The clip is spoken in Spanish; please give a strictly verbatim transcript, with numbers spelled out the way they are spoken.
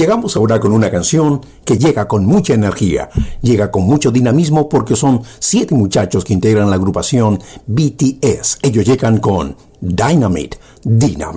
Llegamos ahora con una canción que llega con mucha energía, llega con mucho dinamismo porque son siete muchachos que integran la agrupación B T S. Ellos llegan con Dynamite, Dynamite.